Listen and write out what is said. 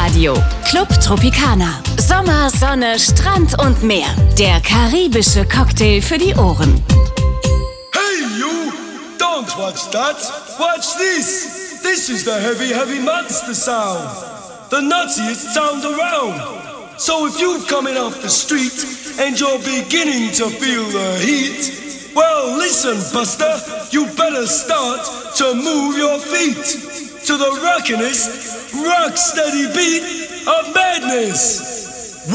Radio. Club Tropicana. Sommer, Sonne, Strand und Meer. Der karibische Cocktail für die Ohren. Hey you! Don't watch that! Watch this! This is the heavy, heavy monster sound. The nuttiest sound around. So if you're coming off the street and you're beginning to feel the heat, well listen, Buster, you better start to move your feet to the rockinest, rock steady beat of madness.